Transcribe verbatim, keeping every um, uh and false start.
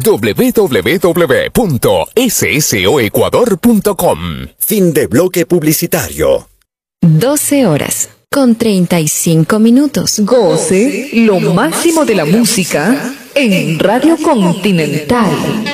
doble u doble u doble u punto soecuador punto com. Fin de bloque publicitario. doce horas con treinta y cinco minutos. Goce lo máximo de la música en Radio Continental.